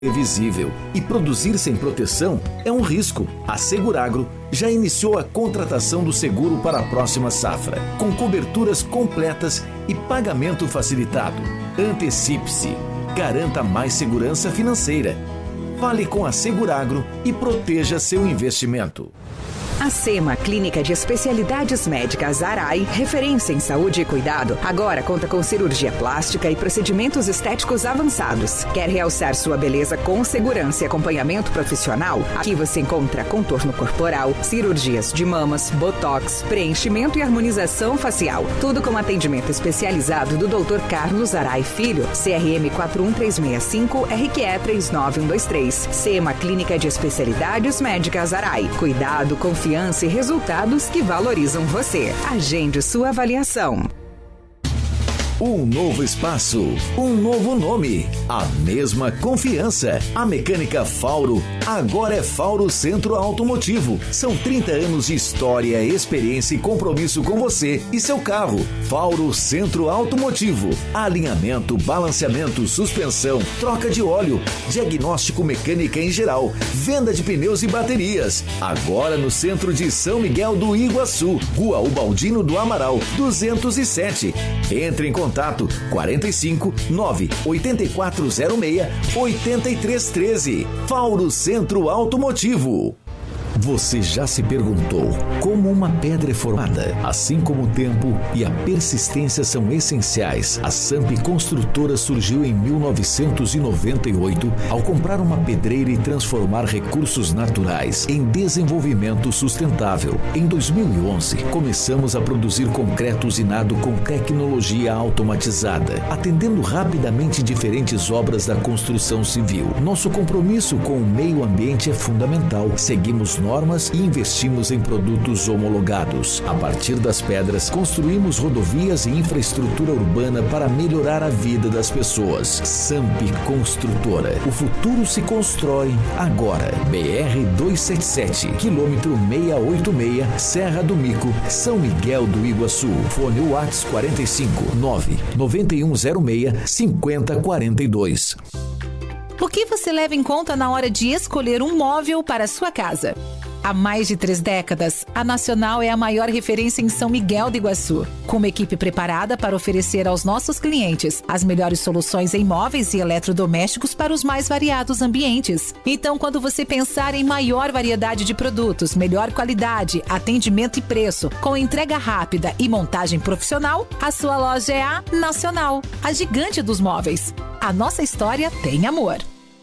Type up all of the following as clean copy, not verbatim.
previsível e produzir sem proteção é um risco. A Seguragro já iniciou a contratação do seguro para a próxima safra, com coberturas completas e pagamento facilitado. Antecipe-se. Garanta mais segurança financeira. Fale com a Seguragro e proteja seu investimento. A SEMA, Clínica de Especialidades Médicas Arai, referência em saúde e cuidado, agora conta com cirurgia plástica e procedimentos estéticos avançados. Quer realçar sua beleza com segurança e acompanhamento profissional? Aqui você encontra contorno corporal, cirurgias de mamas, botox, preenchimento e harmonização facial. Tudo com atendimento especializado do Dr. Carlos Arai Filho, CRM 41365, RQE 39123. SEMA, Clínica de Especialidades Médicas Arai. Cuidado, confiança e resultados que valorizam você. Agende sua avaliação. Um novo espaço, um novo nome, a mesma confiança. A Mecânica Fauro agora é Fauro Centro Automotivo. São 30 anos de história, experiência e compromisso com você e seu carro. Fauro Centro Automotivo. Alinhamento, balanceamento, suspensão, troca de óleo, diagnóstico mecânica em geral, venda de pneus e baterias. Agora no centro de São Miguel do Iguaçu, Rua Ubaldino do Amaral, 207. Entre em contato 45 9 8406 8313. Fauro Centro Automotivo. Você já se perguntou como uma pedra é formada? Assim como o tempo e a persistência são essenciais, a Samp Construtora surgiu em 1998 ao comprar uma pedreira e transformar recursos naturais em desenvolvimento sustentável. Em 2011, começamos a produzir concreto usinado com tecnologia automatizada, atendendo rapidamente diferentes obras da construção civil. Nosso compromisso com o meio ambiente é fundamental. Seguimos normas e investimos em produtos homologados. A partir das pedras, construímos rodovias e infraestrutura urbana para melhorar a vida das pessoas. Samp Construtora. O futuro se constrói agora. BR-277, quilômetro 686, Serra do Mico, São Miguel do Iguaçu. Fone WhatsApp 45 9 9106 5042. O que você leva em conta na hora de escolher um móvel para a sua casa? Há mais de 3 décadas, a Nacional é a maior referência em São Miguel do Iguaçu, com uma equipe preparada para oferecer aos nossos clientes as melhores soluções em móveis e eletrodomésticos para os mais variados ambientes. Então, quando você pensar em maior variedade de produtos, melhor qualidade, atendimento e preço, com entrega rápida e montagem profissional, a sua loja é a Nacional, a gigante dos móveis. A nossa história tem amor.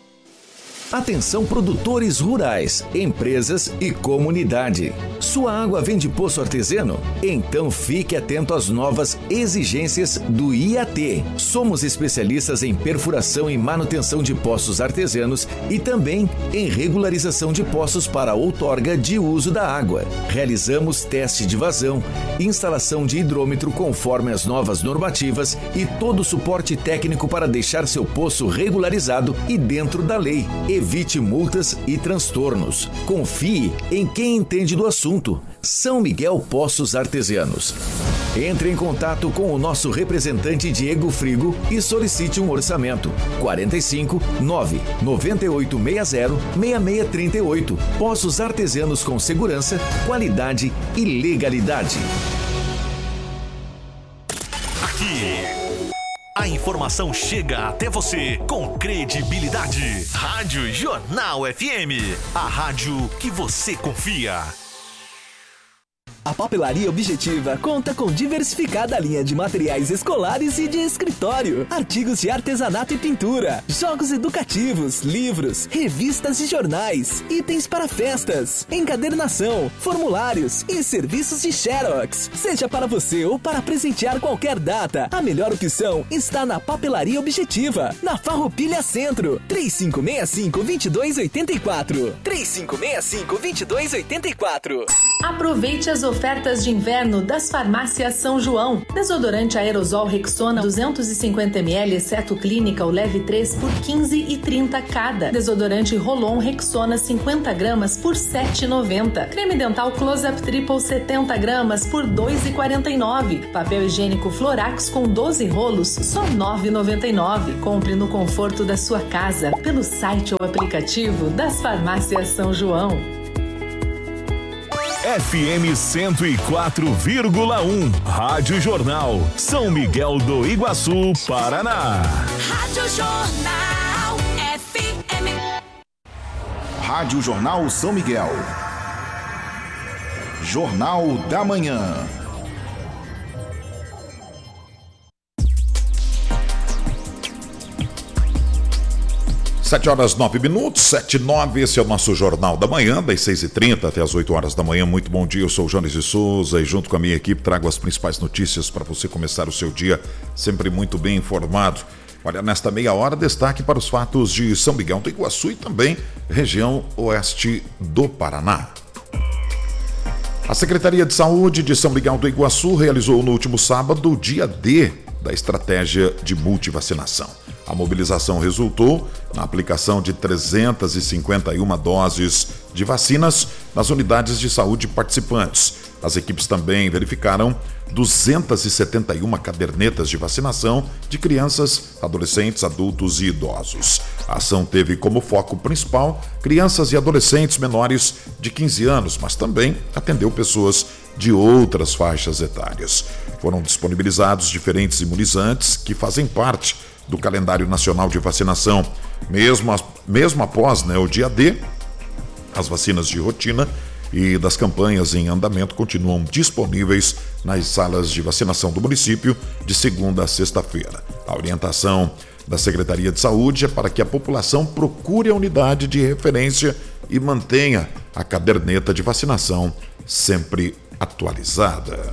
Atenção produtores rurais, empresas e comunidade. Sua água vem de poço artesiano? Então fique atento às novas exigências do IAT. Somos especialistas em perfuração e manutenção de poços artesianos e também em regularização de poços para outorga de uso da água. Realizamos teste de vazão, instalação de hidrômetro conforme as novas normativas e todo o suporte técnico para deixar seu poço regularizado e dentro da lei. Evite multas e transtornos. Confie em quem entende do assunto. São Miguel Poços Artesianos. Entre em contato com o nosso representante Diego Frigo e solicite um orçamento. 45 9 9860 6638. Poços artesianos com segurança, qualidade e legalidade. Aqui, a informação chega até você com credibilidade. Rádio Jornal FM, a rádio que você confia. A Papelaria Objetiva conta com diversificada linha de materiais escolares e de escritório, artigos de artesanato e pintura, jogos educativos, livros, revistas e jornais, itens para festas, encadernação, formulários e serviços de Xerox. Seja para você ou para presentear qualquer data, a melhor opção está na Papelaria Objetiva, na Farroupilha Centro, 3565-2284. 3565-2284. Aproveite as ofertas de inverno das farmácias São João. Desodorante aerosol Rexona 250 ml, exceto clínica ou leve 3 por 15,30 cada. Desodorante Rolon Rexona 50 gramas por 7,90. Creme dental Close-Up Triple 70 gramas por 2,49. Papel higiênico Florax com 12 rolos, só 9,99. Compre no conforto da sua casa, pelo site ou aplicativo das farmácias São João. FM 104,1. Rádio Jornal, São Miguel do Iguaçu, Paraná. Rádio Jornal FM. Rádio Jornal São Miguel. Jornal da Manhã. 7h09, 7h09, esse é o nosso Jornal da Manhã, das 6h30 até as 8 horas da manhã. Muito bom dia, eu sou o Jones de Souza e junto com a minha equipe trago as principais notícias para você começar o seu dia sempre muito bem informado. Olha, nesta meia hora, destaque para os fatos de São Miguel do Iguaçu e também região oeste do Paraná. A Secretaria de Saúde de São Miguel do Iguaçu realizou no último sábado o dia D da estratégia de multivacinação. A mobilização resultou na aplicação de 351 doses de vacinas nas unidades de saúde participantes. As equipes também verificaram 271 cadernetas de vacinação de crianças, adolescentes, adultos e idosos. A ação teve como foco principal crianças e adolescentes menores de 15 anos, mas também atendeu pessoas de outras faixas etárias. Foram disponibilizados diferentes imunizantes que fazem parte do calendário nacional de vacinação. Mesmo após o dia D, as vacinas de rotina e das campanhas em andamento continuam disponíveis nas salas de vacinação do município de segunda a sexta-feira. A orientação da Secretaria de Saúde é para que a população procure a unidade de referência e mantenha a caderneta de vacinação sempre atualizada.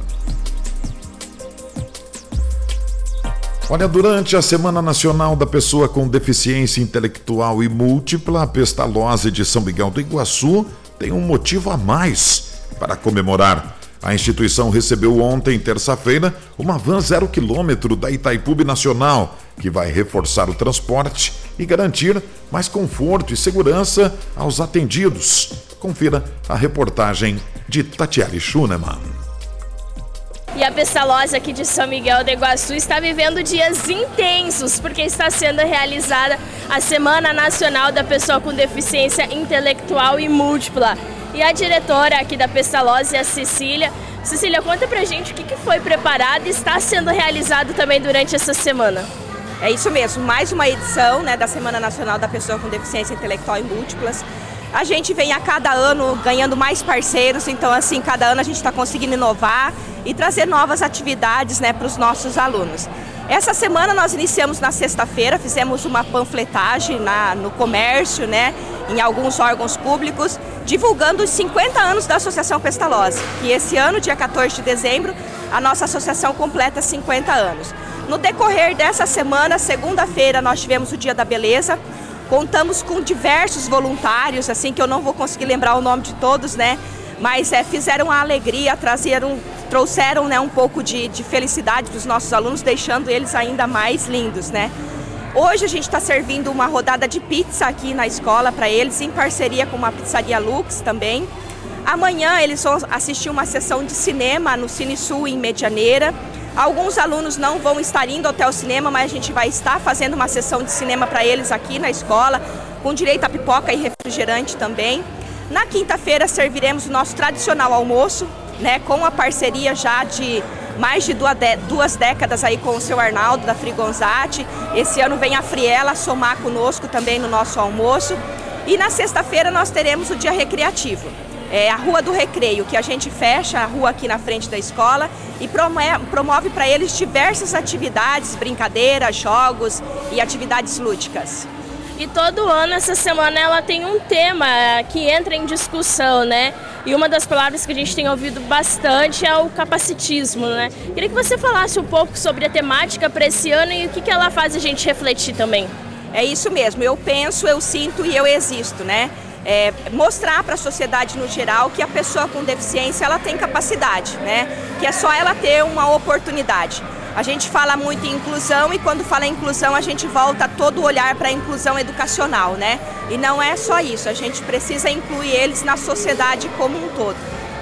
Olha, durante a Semana Nacional da Pessoa com Deficiência Intelectual e Múltipla, a Pestalozzi de São Miguel do Iguaçu tem um motivo a mais para comemorar. A instituição recebeu ontem, terça-feira, uma van 0 km da Itaipu Nacional, que vai reforçar o transporte e garantir mais conforto e segurança aos atendidos. Confira a reportagem de Tatiele Schunemann. E a Pestalozzi aqui de São Miguel do Iguaçu está vivendo dias intensos, porque está sendo realizada a Semana Nacional da Pessoa com Deficiência Intelectual e Múltipla. E a diretora aqui da Pestalozzi é a Cecília. Cecília, conta pra gente o que foi preparado e está sendo realizado também durante essa semana. É isso mesmo, mais uma edição da Semana Nacional da Pessoa com Deficiência Intelectual e Múltiplas. A gente vem a cada ano ganhando mais parceiros, então assim, cada ano a gente está conseguindo inovar e trazer novas atividades para os nossos alunos. Essa semana nós iniciamos na sexta-feira, fizemos uma panfletagem no comércio, em alguns órgãos públicos, divulgando os 50 anos da Associação Pestalozzi, que esse ano, dia 14 de dezembro, a nossa associação completa 50 anos. No decorrer dessa semana, segunda-feira, nós tivemos o Dia da Beleza. Contamos com diversos voluntários, assim, que eu não vou conseguir lembrar o nome de todos, mas fizeram a alegria, trouxeram um pouco de felicidade para os nossos alunos, deixando eles ainda mais lindos, Hoje a gente está servindo uma rodada de pizza aqui na escola para eles, em parceria com uma pizzaria Lux também. Amanhã eles vão assistir uma sessão de cinema no Cine Sul, em Medianeira. Alguns alunos não vão estar indo até o cinema, mas a gente vai estar fazendo uma sessão de cinema para eles aqui na escola, com direito a pipoca e refrigerante também. Na quinta-feira serviremos o nosso tradicional almoço, com a parceria já de mais de duas décadas aí com o seu Arnaldo, da Frigonzatti. Esse ano vem a Friela somar conosco também no nosso almoço. E na sexta-feira nós teremos o dia recreativo. A Rua do Recreio, que a gente fecha a rua aqui na frente da escola e promove para eles diversas atividades, brincadeiras, jogos e atividades lúdicas. E todo ano essa semana ela tem um tema que entra em discussão, E uma das palavras que a gente tem ouvido bastante é o capacitismo, Queria que você falasse um pouco sobre a temática para esse ano e o que ela faz a gente refletir também. É isso mesmo, eu penso, eu sinto e eu existo, mostrar para a sociedade no geral que a pessoa com deficiência ela tem capacidade, né? Que é só ela ter uma oportunidade. A gente fala muito em inclusão e quando fala em inclusão a gente volta todo o olhar para a inclusão educacional, né? E não é só isso, a gente precisa incluir eles na sociedade como um todo.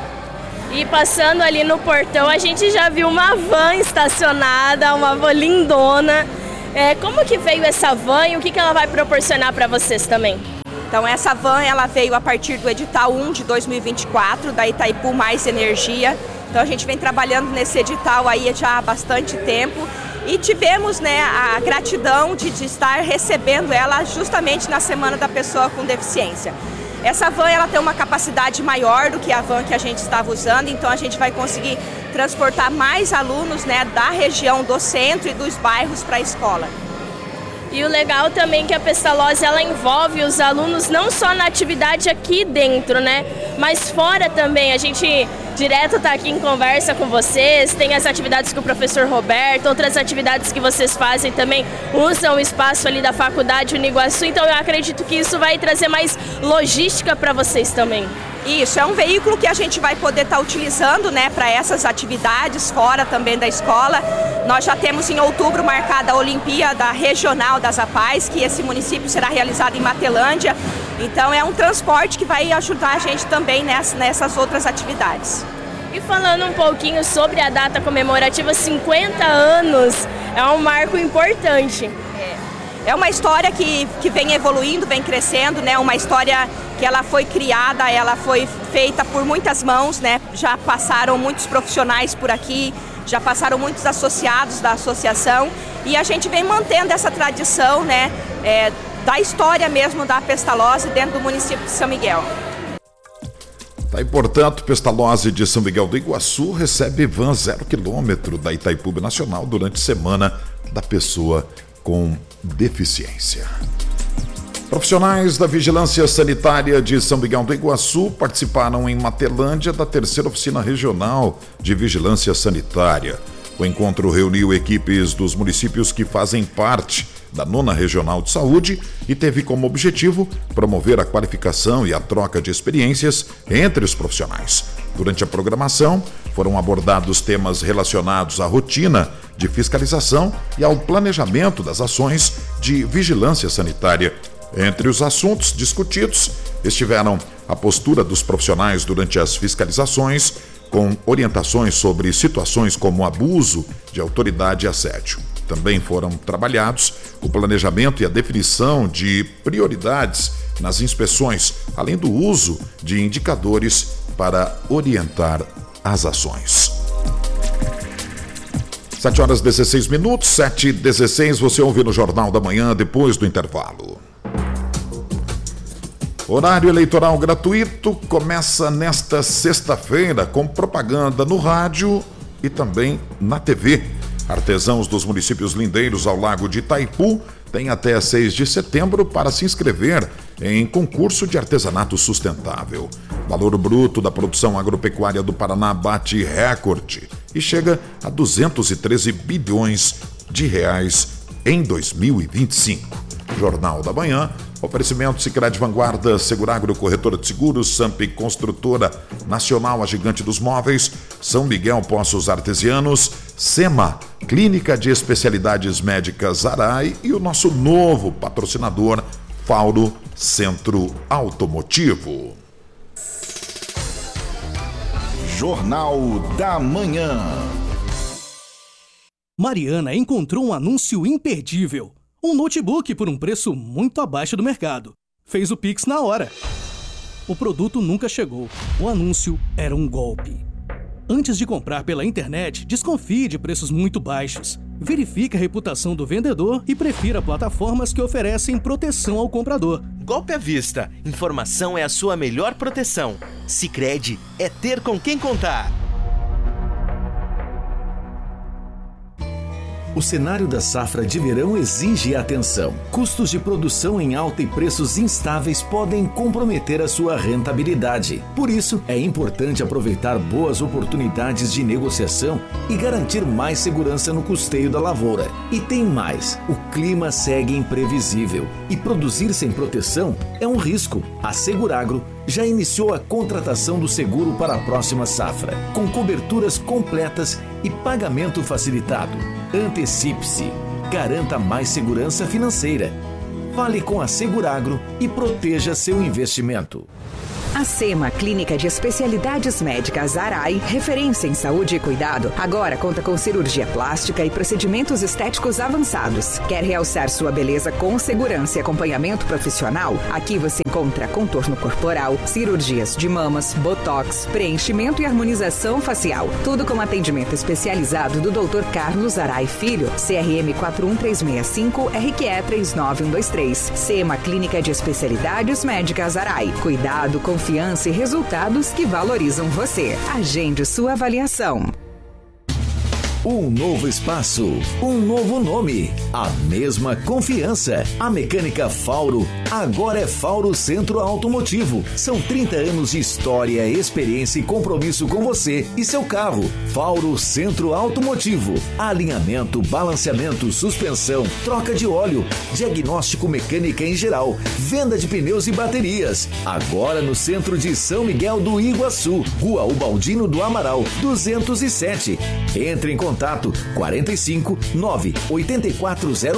E passando ali no portão a gente já viu uma van estacionada, uma van lindona. Como que veio essa van e o que ela vai proporcionar para vocês também? Então essa van ela veio a partir do edital 1 de 2024 da Itaipu Mais Energia. Então a gente vem trabalhando nesse edital aí já há bastante tempo e tivemos, né, a gratidão de estar recebendo ela justamente na Semana da Pessoa com Deficiência. Essa van ela tem uma capacidade maior do que a van que a gente estava usando, então a gente vai conseguir transportar mais alunos, né, da região do centro e dos bairros para a escola. E o legal também é que a Pestalozzi ela envolve os alunos não só na atividade aqui dentro, né? Mas fora também. A gente direto está aqui em conversa com vocês, tem as atividades com o professor Roberto, outras atividades que vocês fazem também, usam o espaço ali da Faculdade Uniguaçu, então eu acredito que isso vai trazer mais logística para vocês também. Isso, é um veículo que a gente vai poder estar utilizando, né, para essas atividades fora também da escola. Nós já temos em outubro marcada a Olimpíada Regional das APAES, que esse município será realizado em Matelândia. Então é um transporte que vai ajudar a gente também nessas outras atividades. E falando um pouquinho sobre a data comemorativa, 50 anos, é um marco importante. É uma história que vem evoluindo, vem crescendo, né? Uma história que ela foi criada, ela foi feita por muitas mãos, né? Já passaram muitos profissionais por aqui, já passaram muitos associados da associação e a gente vem mantendo essa tradição, né? Da história mesmo da Pestalozzi dentro do município de São Miguel. Tá aí, portanto, Pestalozzi de São Miguel do Iguaçu recebe van 0 km da Itaipu Nacional durante a Semana da Pessoa com Deficiência. Profissionais da Vigilância Sanitária de São Miguel do Iguaçu participaram em Matelândia da 3ª Oficina Regional de Vigilância Sanitária. O encontro reuniu equipes dos municípios que fazem parte da 9ª Regional de Saúde e teve como objetivo promover a qualificação e a troca de experiências entre os profissionais. Durante a programação, foram abordados temas relacionados à rotina de fiscalização e ao planejamento das ações de vigilância sanitária. Entre os assuntos discutidos estiveram a postura dos profissionais durante as fiscalizações, com orientações sobre situações como abuso de autoridade e assédio. Também foram trabalhados o planejamento e a definição de prioridades nas inspeções, além do uso de indicadores para orientar as ações. 7h16, 7h16, você ouve no Jornal da Manhã depois do intervalo. Horário eleitoral gratuito começa nesta sexta-feira com propaganda no rádio e também na TV. Artesãos dos municípios lindeiros ao Lago de Itaipu têm até 6 de setembro para se inscrever em concurso de artesanato sustentável. Valor bruto da produção agropecuária do Paraná bate recorde e chega a 213 bilhões de reais em 2025. Jornal da Manhã, oferecimento Sicredi Vanguarda, Seguragro, Corretora de Seguros, Samp Construtora Nacional, a Gigante dos Móveis, São Miguel Poços Artesianos, SEMA, Clínica de Especialidades Médicas Arai e o nosso novo patrocinador, Fauro Centro Automotivo. Jornal da Manhã. Mariana encontrou um anúncio imperdível. Um notebook por um preço muito abaixo do mercado. Fez o Pix na hora. O produto nunca chegou. O anúncio era um golpe. Antes de comprar pela internet, desconfie de preços muito baixos. Verifique a reputação do vendedor e prefira plataformas que oferecem proteção ao comprador. Golpe à vista. Informação é a sua melhor proteção. Sicredi é ter com quem contar. O cenário da safra de verão exige atenção. Custos de produção em alta e preços instáveis podem comprometer a sua rentabilidade. Por isso, é importante aproveitar boas oportunidades de negociação e garantir mais segurança no custeio da lavoura. E tem mais, o clima segue imprevisível e produzir sem proteção é um risco. A Seguragro já iniciou a contratação do seguro para a próxima safra, com coberturas completas e pagamento facilitado. Antecipe-se, garanta mais segurança financeira. Fale com a Seguragro e proteja seu investimento. A SEMA Clínica de Especialidades Médicas Arai, referência em saúde e cuidado, agora conta com cirurgia plástica e procedimentos estéticos avançados. Quer realçar sua beleza com segurança e acompanhamento profissional? Aqui você encontra contorno corporal, cirurgias de mamas, botox, preenchimento e harmonização facial. Tudo com atendimento especializado do Dr. Carlos Arai Filho, CRM 41365, RQE 39123. SEMA Clínica de Especialidades Médicas Arai. Cuidado, confiança e resultados que valorizam você. Agende sua avaliação. Um novo espaço, um novo nome, a mesma confiança. A Mecânica Fauro agora é Fauro Centro Automotivo. São 30 anos de história, experiência e compromisso com você e seu carro. Fauro Centro Automotivo. Alinhamento, balanceamento, suspensão, troca de óleo, diagnóstico mecânica em geral, venda de pneus e baterias. Agora no centro de São Miguel do Iguaçu, Rua Ubaldino do Amaral, 207. Entre em contato 45 9 8406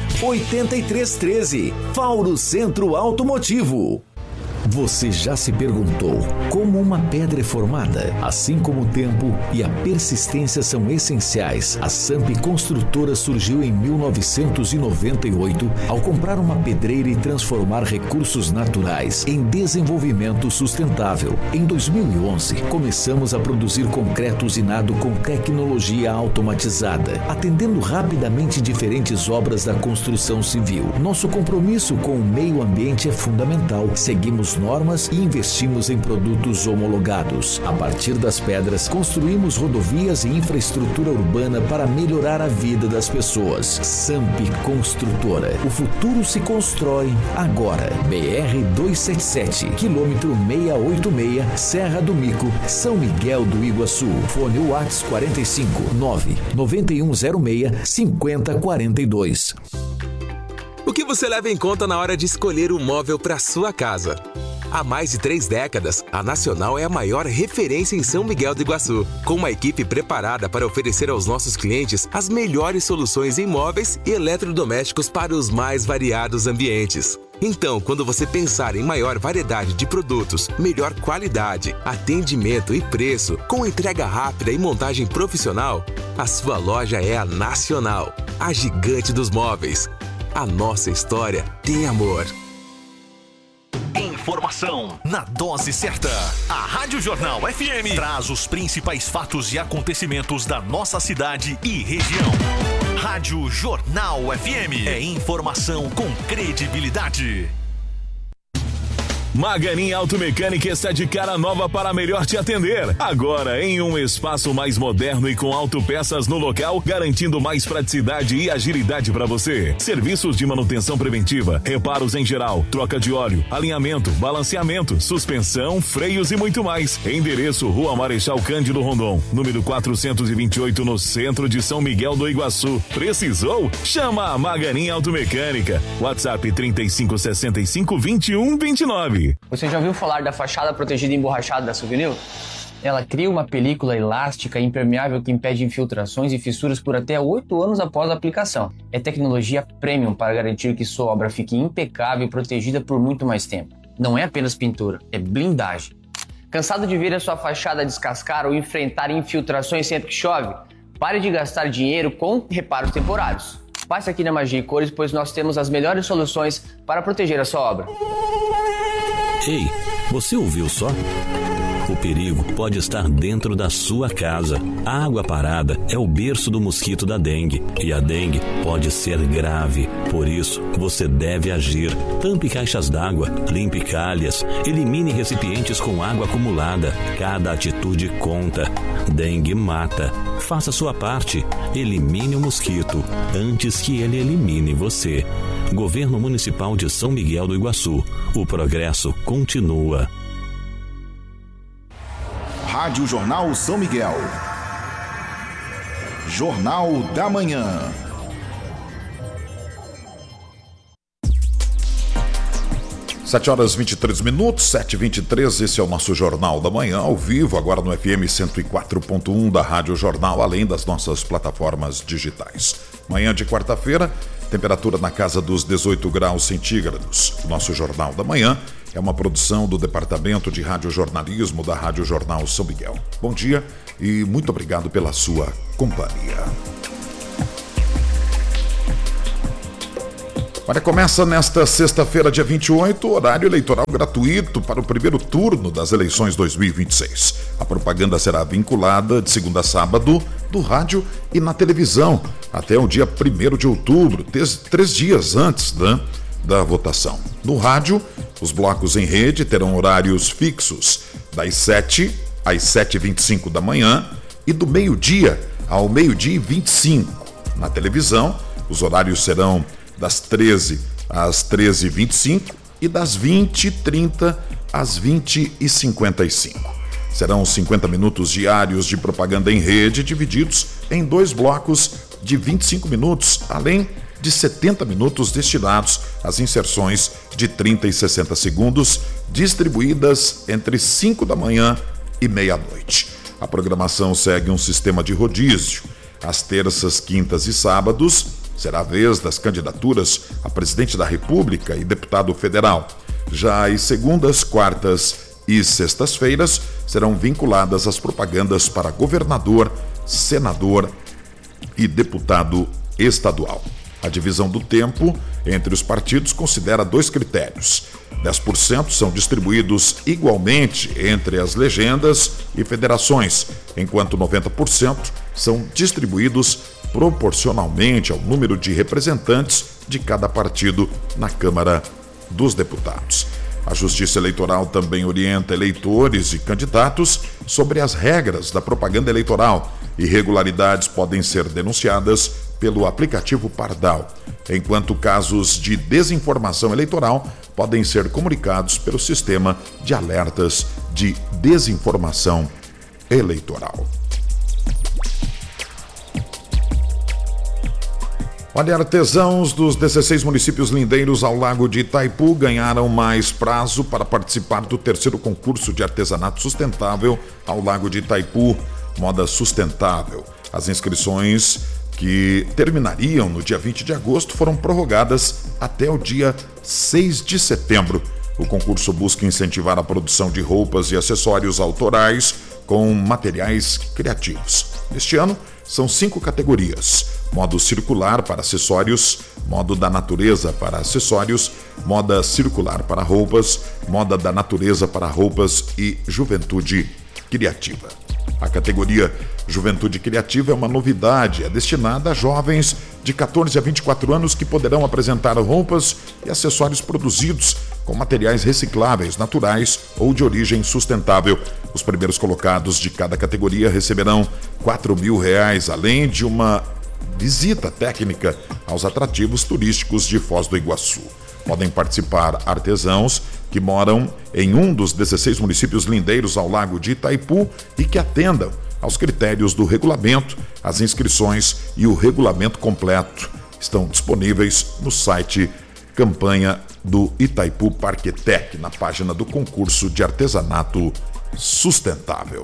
8313. Fauro Centro Automotivo. Você já se perguntou como uma pedra é formada? Assim como o tempo e a persistência são essenciais, a Samp Construtora surgiu em 1998 ao comprar uma pedreira e transformar recursos naturais em desenvolvimento sustentável. Em 2011, começamos a produzir concreto usinado com tecnologia automatizada, atendendo rapidamente diferentes obras da construção civil. Nosso compromisso com o meio ambiente é fundamental. Seguimos normas e investimos em produtos homologados. A partir das pedras, construímos rodovias e infraestrutura urbana para melhorar a vida das pessoas. Samp Construtora. O futuro se constrói agora. BR-277, quilômetro 686, Serra do Mico, São Miguel do Iguaçu. Fone WhatsApp 45 9 9106 5042. O que você leva em conta na hora de escolher um móvel para sua casa? Há mais de 3 décadas, a Nacional é a maior referência em São Miguel do Iguaçu, com uma equipe preparada para oferecer aos nossos clientes as melhores soluções em móveis e eletrodomésticos para os mais variados ambientes. Então, quando você pensar em maior variedade de produtos, melhor qualidade, atendimento e preço, com entrega rápida e montagem profissional, a sua loja é a Nacional, a gigante dos móveis. A nossa história tem amor. Informação na dose certa. A Rádio Jornal FM traz os principais fatos e acontecimentos da nossa cidade e região. Rádio Jornal FM é informação com credibilidade. Maganin Automecânica está de cara nova para melhor te atender. Agora em um espaço mais moderno e com autopeças no local, garantindo mais praticidade e agilidade para você. Serviços de manutenção preventiva, reparos em geral, troca de óleo, alinhamento, balanceamento, suspensão, freios e muito mais. Endereço: Rua Marechal Cândido Rondon, número 428, no centro de São Miguel do Iguaçu. Precisou? Chama a Maganin Automecânica. WhatsApp 3565 2129. Você já ouviu falar da fachada protegida emborrachada da Souvenir? Ela cria uma película elástica e impermeável que impede infiltrações e fissuras por até 8 anos após a aplicação. É tecnologia premium para garantir que sua obra fique impecável e protegida por muito mais tempo. Não é apenas pintura, é blindagem. Cansado de ver a sua fachada descascar ou enfrentar infiltrações sempre que chove? Pare de gastar dinheiro com reparos temporários. Passe aqui na Magia e Cores, pois nós temos as melhores soluções para proteger a sua obra. Ei, você ouviu só? O perigo pode estar dentro da sua casa. A água parada é o berço do mosquito da dengue e a dengue pode ser grave. Por isso, você deve agir. Tampe caixas d'água, limpe calhas, elimine recipientes com água acumulada. Cada atitude conta. Dengue mata. Faça sua parte. Elimine o mosquito antes que ele elimine você. Governo Municipal de São Miguel do Iguaçu. O progresso continua. Rádio Jornal São Miguel. Jornal da Manhã. Sete horas 23 minutos, 7h23, esse é o nosso Jornal da Manhã, ao vivo, agora no FM 104.1 da Rádio Jornal, além das nossas plataformas digitais. Manhã de quarta-feira, temperatura na casa dos 18 graus centígrados. O nosso Jornal da Manhã é uma produção do Departamento de Radiojornalismo da Rádio Jornal São Miguel. Bom dia e muito obrigado pela sua companhia. Olha, começa nesta sexta-feira, dia 28, horário eleitoral gratuito para o primeiro turno das eleições 2026. A propaganda será vinculada de segunda a sábado do rádio e na televisão até o dia 1º de outubro, 3 dias antes da votação. No rádio, os blocos em rede terão horários fixos das 7 às 7h25 da manhã e do meio-dia ao meio-dia e 25. Na televisão, os horários serão das 13 às 13h25 e das 20h30 às 20h55. Serão 50 minutos diários de propaganda em rede, divididos em 2 blocos de 25 minutos, além de 70 minutos destinados às inserções de 30 e 60 segundos, distribuídas entre 5 da manhã e meia-noite. A programação segue um sistema de rodízio. Às terças, quintas e sábados, será a vez das candidaturas a presidente da República e deputado federal. Já as segundas, quartas e sextas-feiras serão vinculadas às propagandas para governador, senador e deputado estadual. A divisão do tempo entre os partidos considera 2 critérios. 10% são distribuídos igualmente entre as legendas e federações, enquanto 90% são distribuídos proporcionalmente ao número de representantes de cada partido na Câmara dos Deputados. A Justiça Eleitoral também orienta eleitores e candidatos sobre as regras da propaganda eleitoral. Irregularidades podem ser denunciadas pelo aplicativo Pardal, enquanto casos de desinformação eleitoral podem ser comunicados pelo sistema de alertas de desinformação eleitoral. Olha, artesãos dos 16 municípios lindeiros ao Lago de Itaipu ganharam mais prazo para participar do 3º concurso de artesanato sustentável ao Lago de Itaipu, Moda Sustentável. As inscrições, que terminariam no dia 20 de agosto, foram prorrogadas até o dia 6 de setembro. O concurso busca incentivar a produção de roupas e acessórios autorais com materiais criativos. Este ano, são 5 categorias: modo circular para acessórios, modo da natureza para acessórios, moda circular para roupas, moda da natureza para roupas e juventude criativa. A categoria Juventude Criativa é uma novidade, é destinada a jovens de 14 a 24 anos que poderão apresentar roupas e acessórios produzidos com materiais recicláveis, naturais ou de origem sustentável. Os primeiros colocados de cada categoria receberão R$4.000, além de uma visita técnica aos atrativos turísticos de Foz do Iguaçu. Podem participar artesãos que moram em um dos 16 municípios lindeiros ao Lago de Itaipu e que atendam aos critérios do regulamento. As inscrições e o regulamento completo estão disponíveis no site Campanha do Itaipu Parquetec, na página do concurso de artesanato sustentável.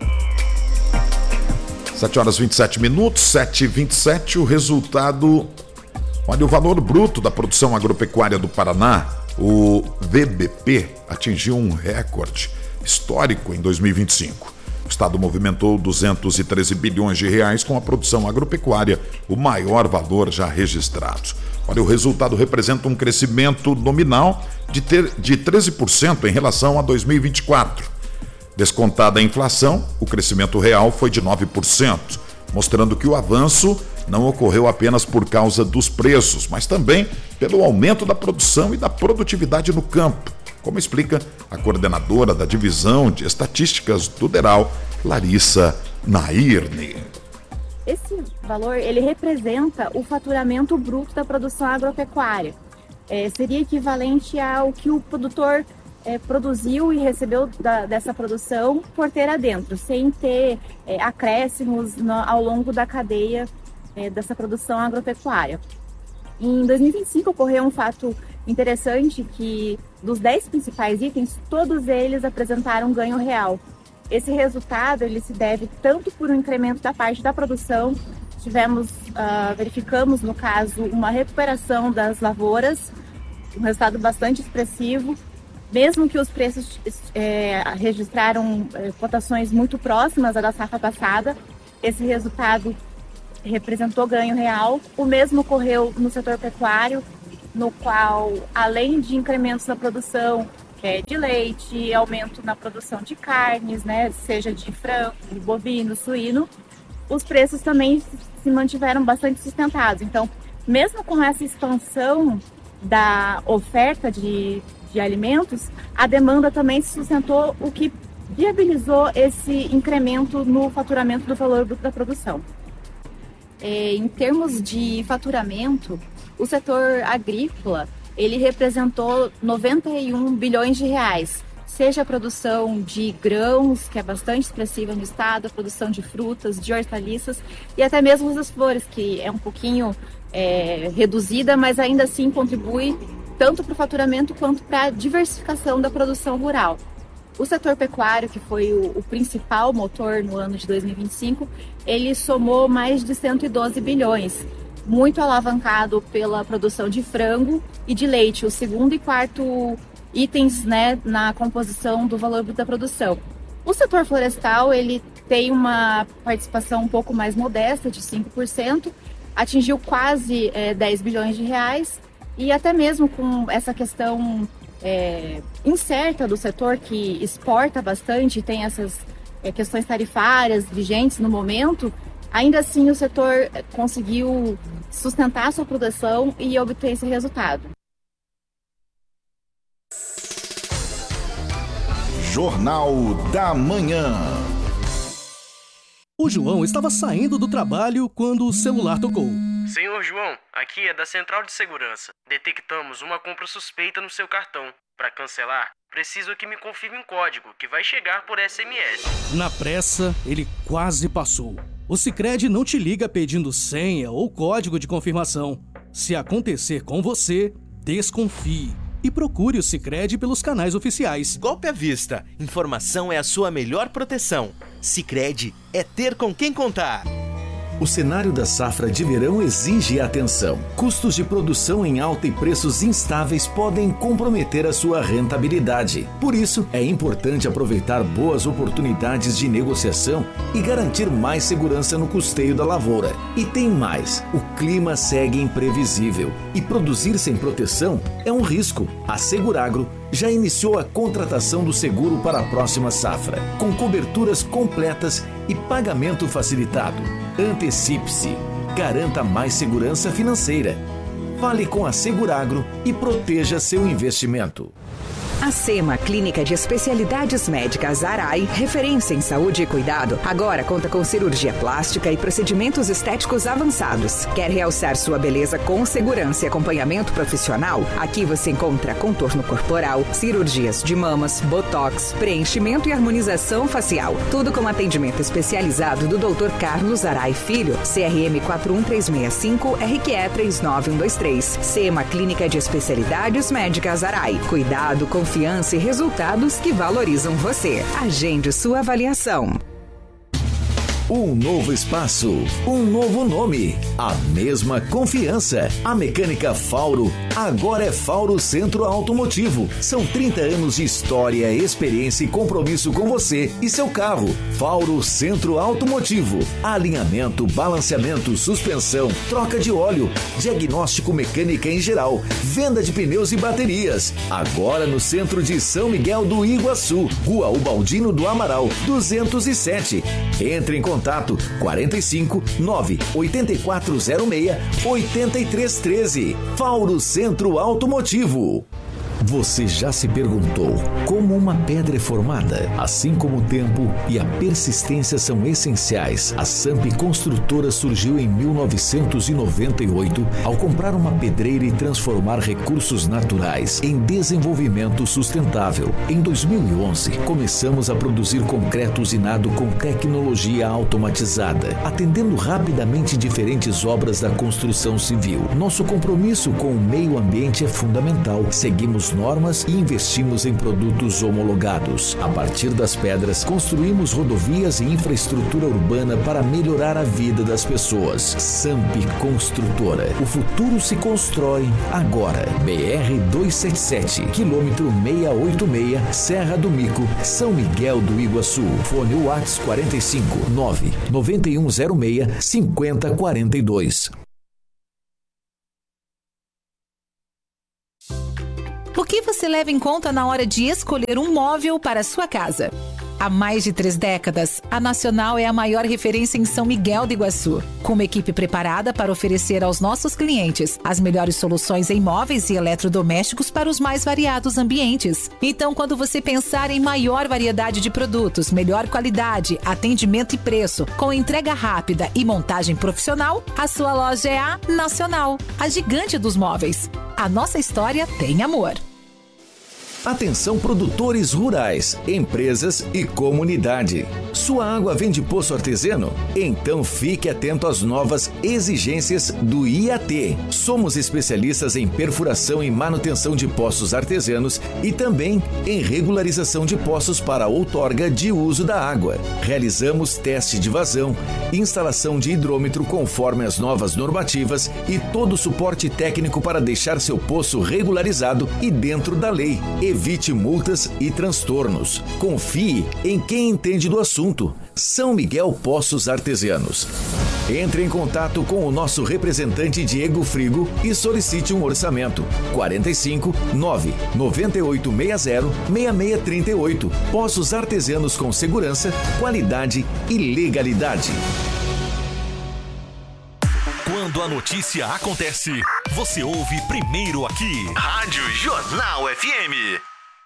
7 horas 27 minutos, 7h27, o resultado... Olha, o valor bruto da produção agropecuária do Paraná, o VBP, atingiu um recorde histórico em 2025. O Estado movimentou 213 bilhões de reais com a produção agropecuária, o maior valor já registrado. Olha, o resultado representa um crescimento nominal de 13% em relação a 2024. Descontada a inflação, o crescimento real foi de 9%, mostrando que o avanço não ocorreu apenas por causa dos preços, mas também pelo aumento da produção e da produtividade no campo, como explica a coordenadora da Divisão de Estatísticas do DERAL, Larissa Nairne. Esse valor, ele representa o faturamento bruto da produção agropecuária. Seria equivalente ao que o produtor produziu e recebeu dessa produção porteira dentro, sem ter acréscimos ao longo da cadeia dessa produção agropecuária. Em 2025 ocorreu um fato interessante que dos 10 principais itens, todos eles apresentaram ganho real. Esse resultado ele se deve tanto por um incremento da parte da produção, verificamos no caso uma recuperação das lavouras, um resultado bastante expressivo, mesmo que os preços registraram cotações muito próximas à da safra passada, esse resultado representou ganho real. O mesmo ocorreu no setor pecuário, no qual, além de incrementos na produção de leite, aumento na produção de carnes, né, seja de frango, bovino, suíno, os preços também se mantiveram bastante sustentados. Então, mesmo com essa expansão da oferta de alimentos, a demanda também se sustentou, o que viabilizou esse incremento no faturamento do valor bruto da produção. Em termos de faturamento, o setor agrícola ele representou 91 bilhões de reais, seja a produção de grãos, que é bastante expressiva no estado, a produção de frutas, de hortaliças e até mesmo das flores, que é um pouquinho reduzida, mas ainda assim contribui tanto para o faturamento quanto para a diversificação da produção rural. O setor pecuário, que foi o principal motor no ano de 2025, ele somou mais de 112 bilhões, muito alavancado pela produção de frango e de leite, o segundo e quarto itens, né, na composição do valor bruto da produção. O setor florestal ele tem uma participação um pouco mais modesta, de 5%, atingiu quase 10 bilhões de reais, e até mesmo com essa questão incerta do setor, que exporta bastante, tem essas questões tarifárias vigentes no momento, ainda assim o setor conseguiu sustentar a sua produção e obter esse resultado. Jornal da Manhã. O João estava saindo do trabalho quando o celular tocou. Senhor João, aqui é da Central de Segurança. Detectamos uma compra suspeita no seu cartão. Para cancelar, preciso que me confirme um código que vai chegar por SMS. Na pressa, ele quase passou. O Sicredi não te liga pedindo senha ou código de confirmação. Se acontecer com você, desconfie e procure o Sicredi pelos canais oficiais. Golpe à vista. Informação é a sua melhor proteção. Sicredi é ter com quem contar. O cenário da safra de verão exige atenção. Custos de produção em alta e preços instáveis podem comprometer a sua rentabilidade. Por isso, é importante aproveitar boas oportunidades de negociação e garantir mais segurança no custeio da lavoura. E tem mais, o clima segue imprevisível e produzir sem proteção é um risco. A Seguragro já iniciou a contratação do seguro para a próxima safra, com coberturas completas e pagamento facilitado. Antecipe-se. Garanta mais segurança financeira. Fale com a Seguragro e proteja seu investimento. A SEMA, Clínica de Especialidades Médicas Arai, referência em saúde e cuidado, agora conta com cirurgia plástica e procedimentos estéticos avançados. Quer realçar sua beleza com segurança e acompanhamento profissional? Aqui você encontra contorno corporal, cirurgias de mamas, botox, preenchimento e harmonização facial. Tudo com atendimento especializado do Dr. Carlos Arai Filho, CRM 41365, RQE 39123. SEMA, Clínica de Especialidades Médicas Arai. Cuidado, confiança e resultados que valorizam você. Agende sua avaliação. Um novo espaço, um novo nome, a mesma confiança. A Mecânica Fauro agora é Fauro Centro Automotivo. São 30 anos de história, experiência e compromisso com você e seu carro. Fauro Centro Automotivo. Alinhamento, balanceamento, suspensão, troca de óleo, diagnóstico mecânica em geral, venda de pneus e baterias. Agora no centro de São Miguel do Iguaçu, Rua Ubaldino do Amaral, 207. Entre em contato 45 9 8406 8313. Fauro Centro Automotivo. Você já se perguntou como uma pedra é formada? Assim como o tempo e a persistência são essenciais, a Samp Construtora surgiu em 1998 ao comprar uma pedreira e transformar recursos naturais em desenvolvimento sustentável. Em 2011, começamos a produzir concreto usinado com tecnologia automatizada, atendendo rapidamente diferentes obras da construção civil. Nosso compromisso com o meio ambiente é fundamental. Seguimos normas e investimos em produtos homologados. A partir das pedras, construímos rodovias e infraestrutura urbana para melhorar a vida das pessoas. Samp Construtora. O futuro se constrói agora. BR-277, quilômetro 686, Serra do Mico, São Miguel do Iguaçu. Fone WhatsApp 45 9 9106 5042. O que você leva em conta na hora de escolher um móvel para a sua casa? Há mais de 3 décadas, a Nacional é a maior referência em São Miguel do Iguaçu, com uma equipe preparada para oferecer aos nossos clientes as melhores soluções em móveis e eletrodomésticos para os mais variados ambientes. Então, quando você pensar em maior variedade de produtos, melhor qualidade, atendimento e preço, com entrega rápida e montagem profissional, a sua loja é a Nacional, a gigante dos móveis. A nossa história tem amor. Atenção produtores rurais, empresas e comunidade. Sua água vem de poço artesiano? Então fique atento às novas exigências do IAT. Somos especialistas em perfuração e manutenção de poços artesianos e também em regularização de poços para outorga de uso da água. Realizamos teste de vazão, instalação de hidrômetro conforme as novas normativas e todo o suporte técnico para deixar seu poço regularizado e dentro da lei. Evite multas e transtornos. Confie em quem entende do assunto. São Miguel Poços Artesianos. Entre em contato com o nosso representante Diego Frigo e solicite um orçamento. 45 9 9860 6638. Poços Artesianos com segurança, qualidade e legalidade. Quando a notícia acontece, você ouve primeiro aqui. Rádio Jornal FM.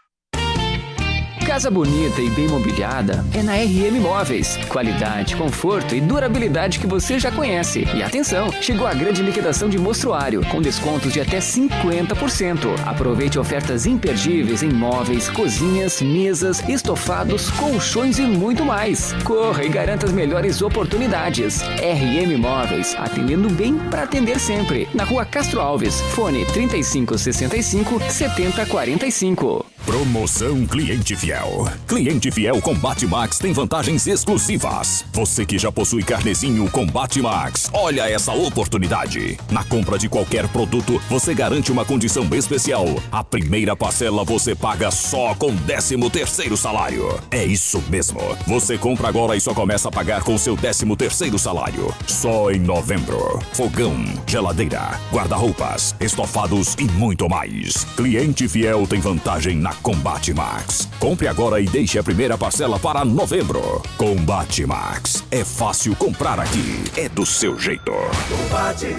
Casa bonita e bem mobiliada é na RM Móveis. Qualidade, conforto e durabilidade que você já conhece. E atenção, chegou a grande liquidação de mostruário, com descontos de até 50%. Aproveite ofertas imperdíveis em móveis, cozinhas, mesas, estofados, colchões e muito mais. Corra e garanta as melhores oportunidades. RM Móveis, atendendo bem para atender sempre. Na Rua Castro Alves, fone 3565 7045. Promoção Cliente Fiel. Cliente Fiel Combate Max tem vantagens exclusivas. Você que já possui carnezinho Combate Max, olha essa oportunidade. Na compra de qualquer produto, você garante uma condição especial. A primeira parcela você paga só com 13º salário. É isso mesmo. Você compra agora e só começa a pagar com seu 13º salário. Só em novembro. Fogão, geladeira, guarda-roupas, estofados e muito mais. Cliente Fiel tem vantagem na Combate Max. Compre agora e deixe a primeira parcela para novembro. Combate Max. É fácil comprar aqui. É do seu jeito. Combate.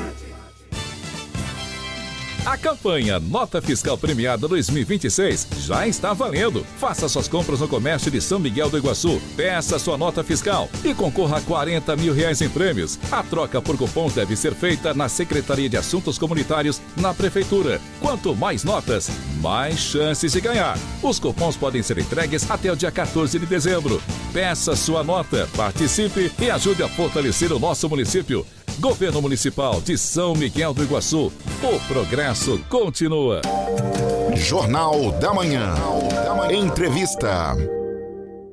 A campanha Nota Fiscal Premiada 2026 já está valendo. Faça suas compras no comércio de São Miguel do Iguaçu. Peça sua nota fiscal e concorra a R$40 mil em prêmios. A troca por cupons deve ser feita na Secretaria de Assuntos Comunitários, na Prefeitura. Quanto mais notas, mais chances de ganhar. Os cupons podem ser entregues até o dia 14 de dezembro. Peça sua nota, participe e ajude a fortalecer o nosso município. Governo Municipal de São Miguel do Iguaçu. O progresso continua. Jornal da Manhã. Entrevista.